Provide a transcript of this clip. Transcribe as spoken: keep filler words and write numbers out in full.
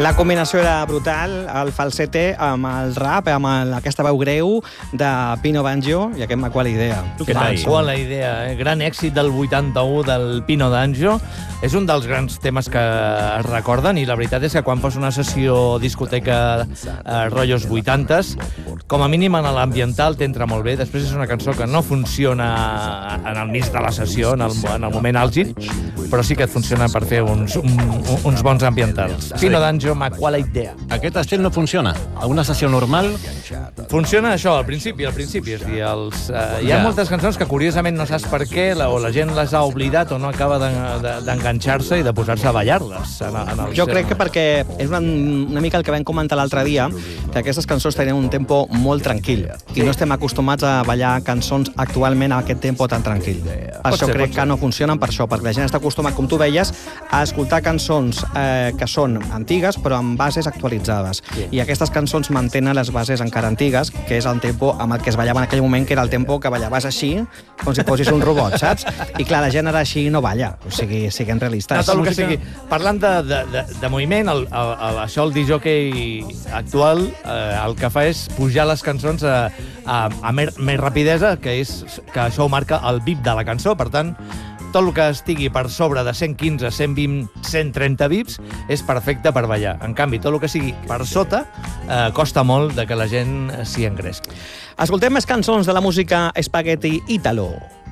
La combinació era brutal, el falsete amb el rap, amb el, aquesta veu greu de Pino D'Angio i aquest Qual Idea. Què tal? Qual idea, eh? Gran èxit del vuitanta-u del Pino D'Angio. És un dels grans temes que es recorden i la veritat és que quan fos una sessió discoteca eh, rotllos vuitantes, com a mínim en l'ambiental t'entra molt bé. Després és una cançó que no funciona en el mig de la sessió, en el, en el moment àlgid, però sí que et funciona per fer uns, un, uns bons ambientals. Pino D'Angio, Qual Idea. Aquest estil no funciona. A una sessió normal... Funciona això, al principi, al principi. És dir, els, eh, hi ha Ja. moltes cançons que curiosament no saps per què, la, o la gent les ha oblidat o no acaba d'enganxar-se i de posar-se a ballar-les. En, en el Jo crec que perquè és una, una mica el que vam comentar l'altre dia, que aquestes cançons tenen un tempo molt tranquil i no estem acostumats a ballar cançons actualment a aquest tempo tan tranquil. Per Pot això ser, crec pot que ser. no funcionen per això, perquè la gent està acostumat, com tu veies, a escoltar cançons eh, que són antigues però amb bases actualitzades. Sí. I aquestes cançons mantenen les bases encara antigues, que és el tempo amb el que es ballava en aquell moment, que era el tempo que ballaves així, com si fossis un robot, saps? I clar, la gent ara així no balla, o sigui, siguem realistes. No, tot el que sigui. Parlant de, de, de, de moviment, el, el, el, això el disjockey actual eh, el que fa és pujar les cançons a, a, a més, més rapidesa, que, és, que això ho marca el bip de la cançó. Per tant, tot el que estigui per sobre de cent quinze, cent vint, cent trenta bips és perfecte per ballar. En canvi, tot el que sigui per sota eh, costa molt de que la gent s'hi engresqui. Escoltem més cançons de la música Spaghetti Italo.